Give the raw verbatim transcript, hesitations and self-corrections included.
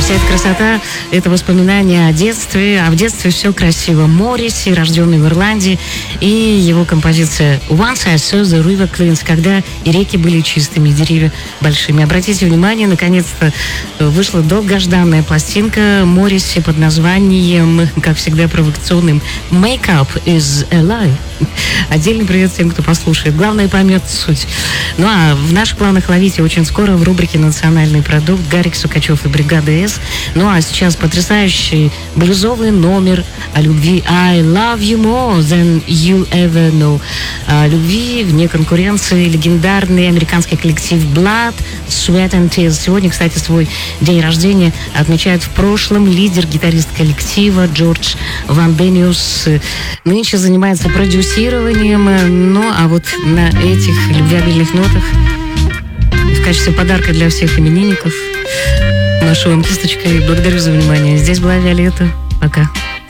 вся эта красота — это воспоминания о детстве, а в детстве все красиво. Морриси, рожденный в Ирландии, и его композиция «Once I saw the river cleans», когда и реки были чистыми, и деревья большими. Обратите внимание, наконец-то вышла долгожданная пластинка Морриси под названием, как всегда, провокационным «Make Up is a Lie». Отдельный привет всем, кто послушает. Главное, поймет суть. Ну а в наших планах ловите очень скоро в рубрике «Национальный продукт» Гарик Сукачев и бригада С. Ну а сейчас потрясающий блюзовый номер о любви «I love you more than you'll ever know». О любви вне конкуренции легендарный американский коллектив Blood, Sweat and Tears. Сегодня, кстати, свой день рождения отмечает в прошлом лидер, гитарист коллектива Джордж Ван Дениус. Нынче занимается продюсером. Ну, а вот на этих любвеобильных нотах в качестве подарка для всех именинников нашу вам кисточкой. Благодарю за внимание. Здесь была Виолетта. Пока.